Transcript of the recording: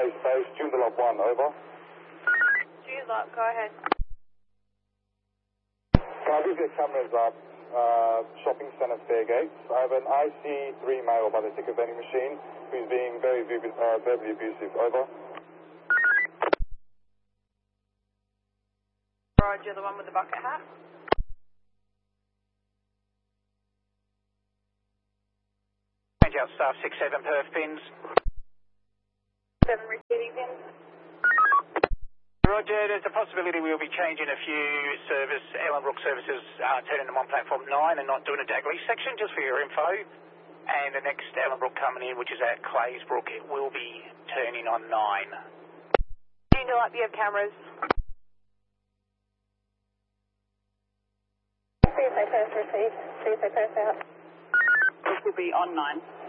Clays Face, Joondalup 1, over. Joondalup, go ahead. Copy, the cameras up, shopping centre Fairgates. I have an IC3 male by the ticket vending machine who's being very verbally abusive, over. Roger, the one with the bucket hat. Change out staff 6-7 perf pins. 7 receiving pins. Roger, there's a possibility we'll be changing a few Ellenbrook services, turning them on platform 9 and not doing a Dagley section, just for your info. And the next Ellenbrook coming in, which is at Claysbrook, it will be turning on 9. Joondalup, you have cameras. CSA first received, CSA first out. This will be on 9.